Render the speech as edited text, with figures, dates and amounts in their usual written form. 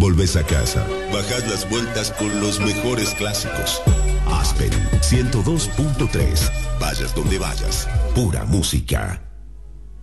volvés a casa. Bajás las vueltas con los mejores clásicos. Aspen 102.3. Vayas donde vayas. Pura música.